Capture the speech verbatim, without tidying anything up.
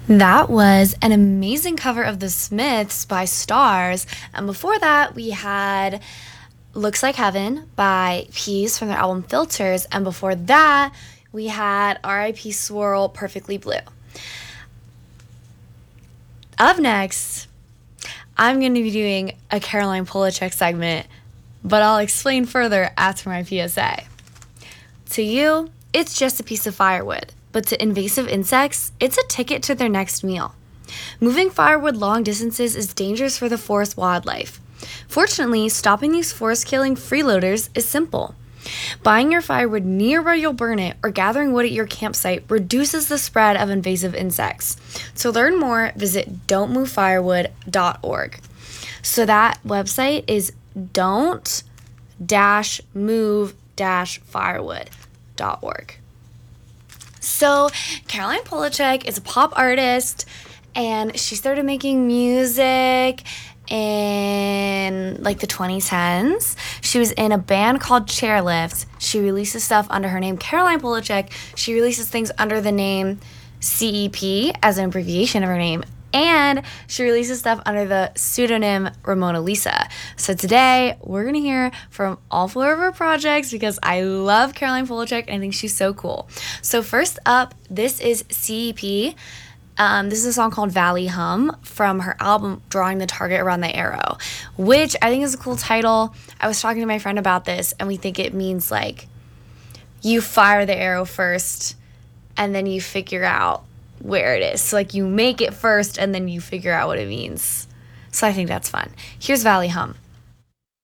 That was an amazing cover of The Smiths by Stars. And before that, we had Looks Like Heaven by Peas from their album Filters. And before that, we had R I P Swirl, Perfectly Blue. Up next, I'm going to be doing a Caroline Polachek segment, but I'll explain further after my P S A. To you, it's just a piece of firewood, but to invasive insects, it's a ticket to their next meal. Moving firewood long distances is dangerous for the forest wildlife. Fortunately, stopping these forest-killing freeloaders is simple. Buying your firewood near where you'll burn it or gathering wood at your campsite reduces the spread of invasive insects. To learn more, visit don't move firewood dot org. So that website is don't move firewood dot org. So Caroline Polachek is a pop artist, and she started making music in like the twenty tens. She was in a band called Chairlift. She releases stuff under her name Caroline Polachek. She releases things under the name C E P as an abbreviation of her name, and she releases stuff under the pseudonym Ramona Lisa. So today we're gonna hear from all four of her projects because I love Caroline Polachek and I think she's so cool. So first up, this is C E P. Um, this is a song called Valley Hum from her album Drawing the Target Around the Arrow, which I think is a cool title. I was talking to my friend about this, and we think it means like you fire the arrow first and then you figure out where it is. So like you make it first and then you figure out what it means. So I think that's fun. Here's Valley Hum.